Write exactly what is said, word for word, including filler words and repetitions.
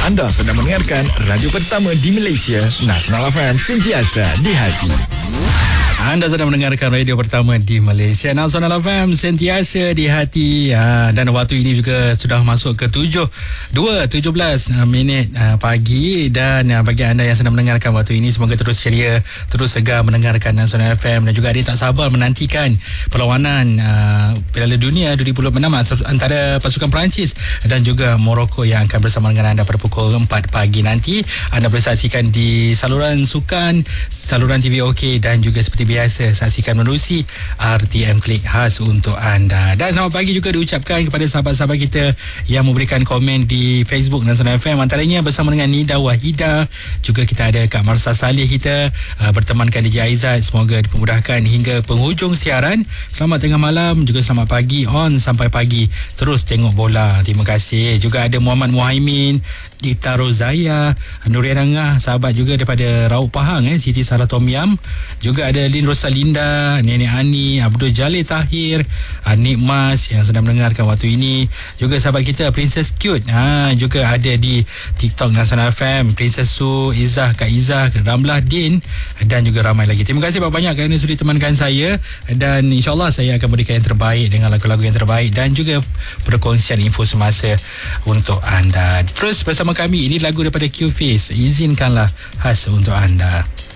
Anda sedang mendengarkan radio pertama di Malaysia, Nasional F M, sentiasa di hati. Anda sedang mendengarkan radio pertama di Malaysia, Nasional F M, sentiasa di hati. Ha, dan waktu ini juga sudah masuk ke tujuh dua tujuh belas minit uh, pagi. Dan uh, bagi anda yang sedang mendengarkan waktu ini, semoga terus ceria, terus segar mendengarkan Nasional F M. Dan juga ada tak sabar menantikan perlawanan uh, Piala Dunia dua ribu dua puluh enam antara pasukan Perancis dan juga Morocco yang akan bersama dengan anda pada pukul empat pagi nanti. Anda boleh saksikan di saluran sukan, saluran T V OK, dan juga seperti biasa saksikan menerusi R T M Klik khas untuk anda. Dan selamat pagi juga diucapkan kepada sahabat-sahabat kita yang memberikan komen di Facebook Nasional F M, antaranya bersama dengan Nida Wahida. Juga kita ada Kak Marsa Salih kita uh, bertemankan D J Aizat. Semoga dipermudahkan hingga penghujung siaran. Selamat tengah malam, juga selamat pagi on sampai pagi, terus tengok bola. Terima kasih. Juga ada Muhammad Muhaimin, Dita Rozaya, Nurian Angah, sahabat juga daripada Raub Pahang, eh, Siti Sarah Tom Yam. Juga ada Lin Rosalinda, Nenek Ani, Abdul Jalil Tahir, Anik Mas yang sedang mendengarkan waktu ini. Juga sahabat kita Princess Cute, ha, juga ada di TikTok Nasional F M, Princess Su, Izzah, Kak Izzah, Ramlah Din, dan juga ramai lagi. Terima kasih banyak-banyak kerana sudi temankan saya, dan insyaAllah saya akan berikan yang terbaik dengan lagu-lagu yang terbaik dan juga perkongsian info semasa untuk anda. Terus bersama kami, ini lagu daripada Q-Face, Izinkanlah, khas untuk anda.